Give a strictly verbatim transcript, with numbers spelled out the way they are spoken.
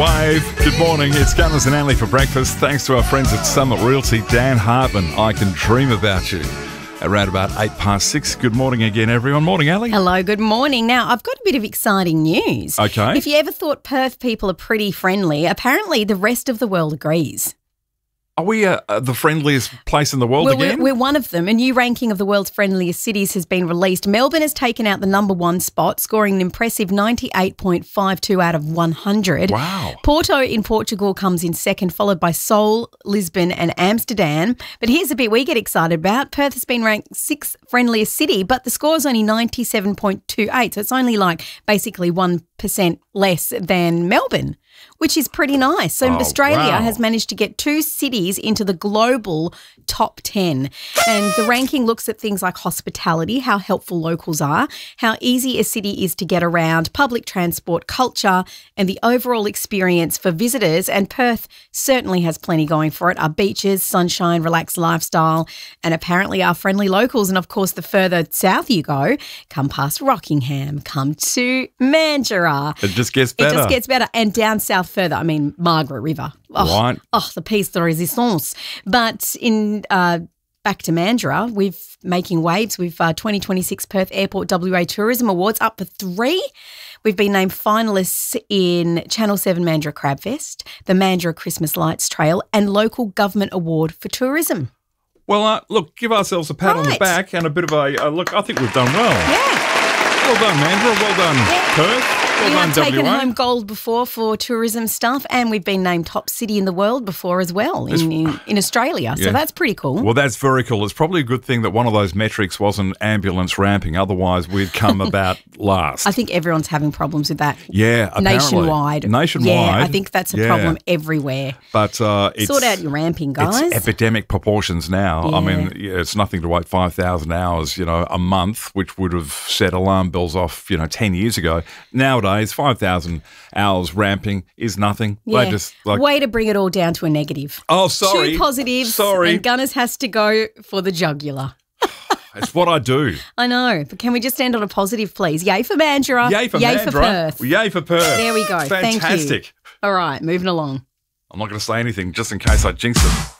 Wave. Good morning. It's Gunners and Anley for breakfast. Thanks to our friends at Summit Realty. Dan Hartman, I can dream about you. Around about eight past six. Good morning again, everyone. Morning, Ali. Hello, good morning. Now, I've got a bit of exciting news. Okay. If you ever thought Perth people are pretty friendly, apparently the rest of the world agrees. Are we uh, uh, the friendliest place in the world well, again? We're, we're one of them. A new ranking of the world's friendliest cities has been released. Melbourne has taken out the number one spot, scoring an impressive ninety-eight point five two out of one hundred. Wow. Porto in Portugal comes in second, followed by Seoul, Lisbon and Amsterdam. But here's the bit we get excited about. Perth has been ranked sixth friendliest city, but the score is only ninety-seven point two eight. So it's only like basically one percent less than Melbourne, which is pretty nice. So Oh, Australia wow. has managed to get two cities into the global top ten. And the ranking looks at things like hospitality, how helpful locals are, how easy a city is to get around, public transport, culture, and the overall experience for visitors. And Perth certainly has plenty going for it. Our beaches, sunshine, relaxed lifestyle, and apparently our friendly locals. And of course, the further south you go, come past Rockingham, come to Mandurah. It just gets better. It just gets better. And down south further, I mean, Margaret River. Oh, Right. Oh, the piece de resistance. But in uh, back to Mandurah, we've making waves. We've uh, twenty twenty-six Perth Airport W A Tourism Awards up for three. We've been named finalists in Channel seven Mandurah Crabfest, the Mandurah Christmas Lights Trail, and Local Government Award for Tourism. Well, uh, look, give ourselves a pat on the Right. back and a bit of a uh, look. I think we've done well. Yeah. Well done, Mandurah. Well done, Yeah. Perth. Well We done, have taken W A. home gold before for tourism stuff, and we've been named top city in the world before as well in, in, in Australia. So Yeah. that's pretty cool. Well, that's very cool. It's probably a good thing that one of those metrics wasn't ambulance ramping. Otherwise, we'd come about last. I think everyone's having problems with that. Yeah, apparently. Nationwide. Nationwide. Yeah, I think that's a Yeah. problem everywhere. But uh, it's, Sort out your ramping, guys. It's epidemic proportions now. I Yeah. mean, yeah, it's nothing to wait five thousand hours, you know, a month, which would have set alarm bells off, you know, ten years ago. Nowadays, five thousand hours ramping is nothing. Yeah. They just like, Way to bring it all down to a negative. oh, sorry. Two positives. Sorry. And Gunners has to go for the jugular. It's what I do. I know, but can we just end on a positive, please? Yay for Mandurah. Yay for Yay Mandurah. for Perth. Yay for Perth. There we go. Thank you. Fantastic. All right, moving along. I'm not going to say anything just in case I jinx it.